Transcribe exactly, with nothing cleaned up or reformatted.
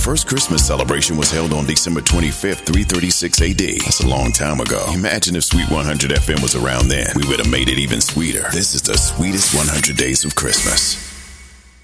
first Christmas celebration was held on December twenty-fifth, three thirty-six A D. That's a long time ago. Imagine if Sweet one hundred F M was around then. We would have made it even sweeter. This is the sweetest one hundred days of Christmas.